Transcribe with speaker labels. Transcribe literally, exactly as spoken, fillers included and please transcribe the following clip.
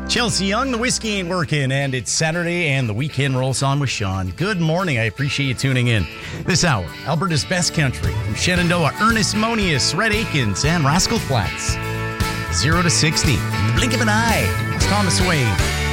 Speaker 1: Chelsea Young, the whiskey ain't working, and it's Saturday, and the weekend rolls on with Sean. Good morning. I appreciate you tuning in. This hour, Alberta's best country, from Shenandoah, Ernest Monius, Red Akins, and Rascal Flats. Zero to sixty, in the blink of an eye. It's Thomas Wade.